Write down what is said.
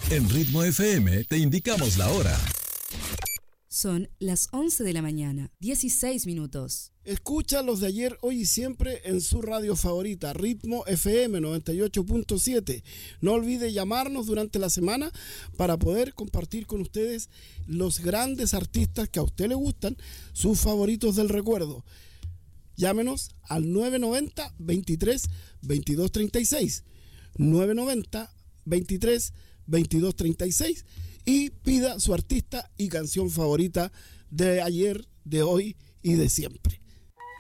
En Ritmo FM te indicamos la hora. Son las 11 de la mañana, 16 minutos. Escucha los de ayer, hoy y siempre en su radio favorita, Ritmo FM 98.7. No olvide llamarnos durante la semana para poder compartir con ustedes los grandes artistas que a usted le gustan, sus favoritos del recuerdo. Llámenos al 990 23 22 36, 990 23 22 36 y pida su artista y canción favorita de ayer, de hoy y de siempre.